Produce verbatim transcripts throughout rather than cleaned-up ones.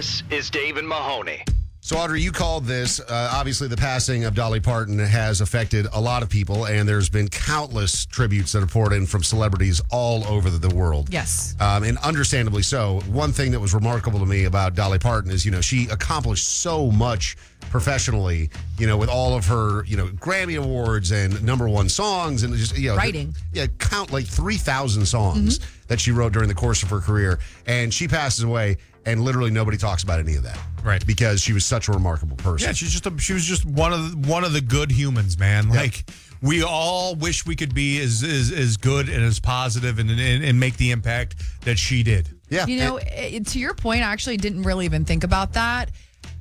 This is Dave and Mahoney. So, Audrey, you called this. Uh, obviously, the passing of Dolly Parton has affected a lot of people, and there's been countless tributes that are poured in from celebrities all over the, the world. Yes. Um, and understandably so. One thing that was remarkable to me about Dolly Parton is, you know, she accomplished so much professionally, you know, with all of her, you know, Grammy Awards and number one songs and just, you know. Writing. Yeah, count like three thousand songs Mm-hmm. that she wrote during the course of her career. And she passes away, and literally nobody talks about any of that. Right. Because she was such a remarkable person. Yeah, she's just a, she was just one of the, one of the good humans, man. Like we all wish we could be as as, as good and as positive and, and and make the impact that she did. Yeah. You know, it, to your point, I actually didn't really even think about that.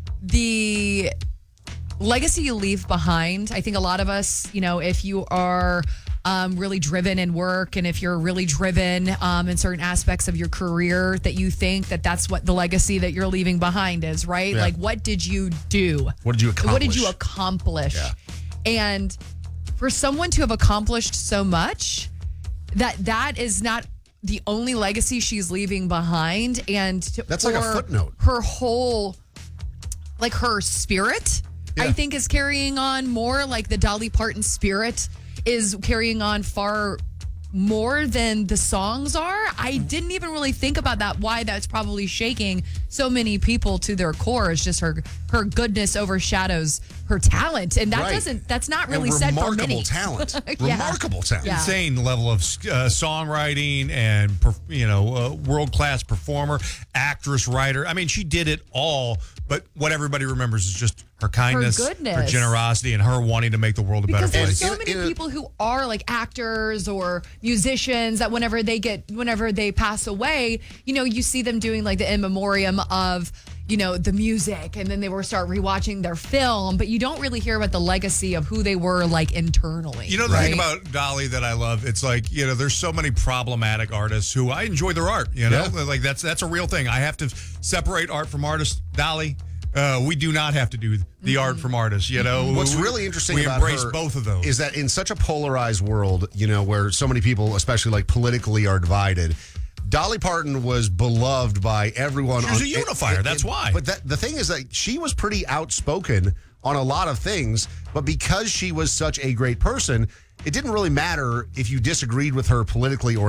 The legacy you leave behind, I think a lot of us, you know, if you are um, really driven in work and if you're really driven um, in certain aspects of your career, that you think that that's what the legacy that you're leaving behind is, right? Yeah. Like, what did you do? What did you accomplish? What did you accomplish? Yeah. And for someone to have accomplished so much, that that is not the only legacy she's leaving behind. And to, That's like a for footnote. Her whole, like her spirit, Yeah. I think is carrying on more. Like the Dolly Parton spirit is carrying on far more than the songs are. I didn't even really think about that. Why that's probably shaking so many people to their core is just her her goodness overshadows her talent, and that Right. doesn't that's not And really said for many. remarkable talent. Yeah. Remarkable talent. Yeah. Insane level of uh, songwriting and perf- you know uh, world class performer, actress, writer. I mean, she did it all. But what everybody remembers is just her kindness, her, goodness. generosity, and her wanting to make the world a Because better there's place. so In- many in a- people who are like actors or musicians that whenever they get, whenever they pass away, you know, you see them doing like the in memoriam of, you know, the music, and then they will start rewatching their film, but you don't really hear about the legacy of who they were like internally. You know the right? thing about Dolly that I love? It's like, you know, there's so many problematic artists who I enjoy their art, you know? Yeah. Like that's that's a real thing. I have to separate art from artists. Dolly, uh, we do not have to do the art from artists, you know? What's We- really interesting we about embrace her both of those. is that in such a polarized world, you know, where so many people, especially like politically, are divided, Dolly Parton was beloved by everyone. She was on- a unifier, that's why. But that, the thing is that she was pretty outspoken on a lot of things, but because she was such a great person, it didn't really matter if you disagreed with her politically or